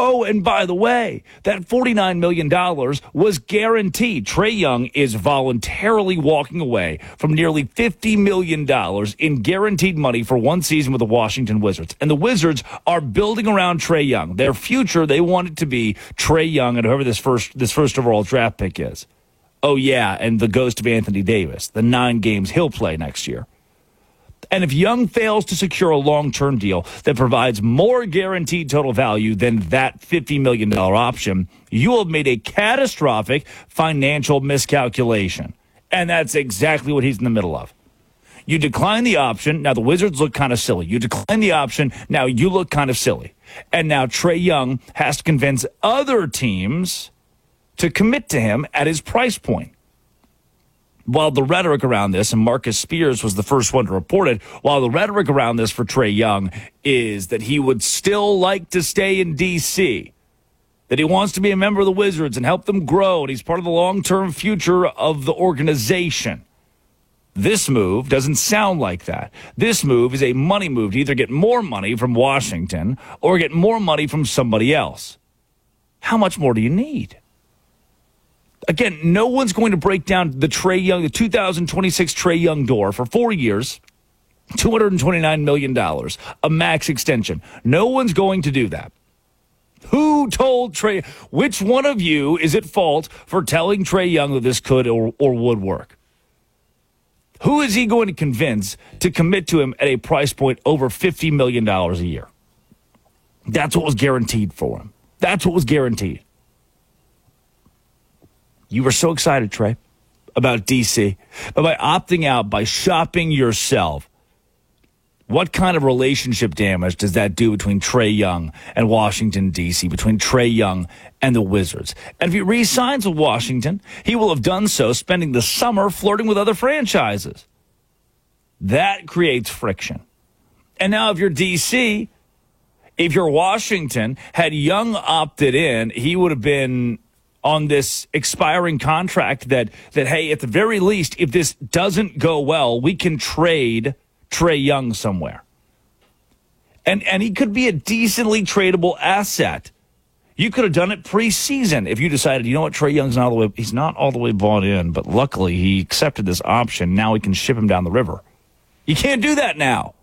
Oh, and by the way, that $49 million was guaranteed. Trae Young is voluntarily walking away from nearly $50 million in guaranteed money for one season with the Washington Wizards. And the Wizards are building around Trae Young. Their future, they want it to be Trae Young and whoever this first overall draft pick is. Oh, yeah, and the ghost of Anthony Davis, the 9 games he'll play next year. And if Young fails to secure a long-term deal that provides more guaranteed total value than that $50 million option, you will have made a catastrophic financial miscalculation. And that's exactly what he's in the middle of. You decline the option. Now the Wizards look kind of silly. You decline the option. Now you look kind of silly. And now Trae Young has to convince other teams to commit to him at his price point. While the rhetoric around this, and Marcus Spears was the first one to report it, while the rhetoric around this for Trae Young is that he would still like to stay in D.C., that he wants to be a member of the Wizards and help them grow, and he's part of the long-term future of the organization. This move doesn't sound like that. This move is a money move to either get more money from Washington or get more money from somebody else. How much more do you need? Again, no one's going to break down the Trae Young, the 2026 Trae Young door for 4 years, $229 million, a max extension. No one's going to do that. Who told Trae? Which one of you is at fault for telling Trae Young that this could or would work? Who is he going to convince to commit to him at a price point over $50 million a year? That's what was guaranteed for him. That's what was guaranteed. You were so excited, Trae, about D.C., but by opting out, by shopping yourself, what kind of relationship damage does that do between Trae Young and Washington, D.C., between Trae Young and the Wizards? And if he re-signs with Washington, he will have done so spending the summer flirting with other franchises. That creates friction. And now if you're D.C., if you're Washington, had Young opted in, he would have been on this expiring contract that, hey, at the very least, if this doesn't go well, we can trade Trae Young somewhere. And he could be a decently tradable asset. You could have done it preseason if you decided, you know what, Trae Young's he's not all the way bought in, but luckily he accepted this option. Now we can ship him down the river. You can't do that now.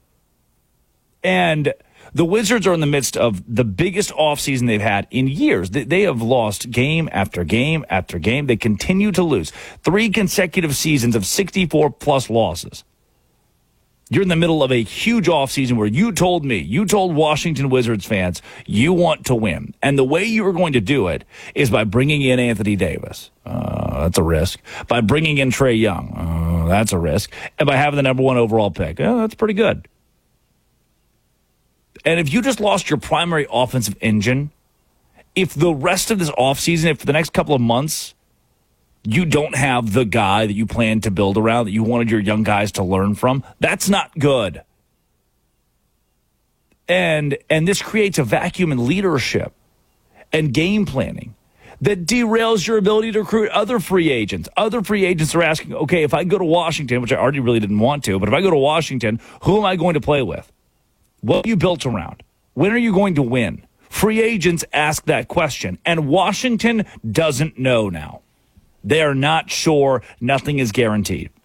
And the Wizards are in the midst of the biggest offseason they've had in years. They have lost game after game after game. They continue to lose. 3 consecutive seasons of 64-plus losses. You're in the middle of a huge offseason where you told Washington Wizards fans, you want to win. And the way you are going to do it is by bringing in Anthony Davis. That's a risk. By bringing in Trae Young. That's a risk. And by having the number 1 overall pick. That's pretty good. And if you just lost your primary offensive engine, if the rest of this offseason, if for the next couple of months, you don't have the guy that you plan to build around, that you wanted your young guys to learn from, that's not good. And this creates a vacuum in leadership and game planning that derails your ability to recruit other free agents. Other free agents are asking, okay, if I go to Washington, which I already really didn't want to, but if I go to Washington, who am I going to play with? What are you built around? When are you going to win? Free agents ask that question, and Washington doesn't know now. They are not sure. Nothing is guaranteed.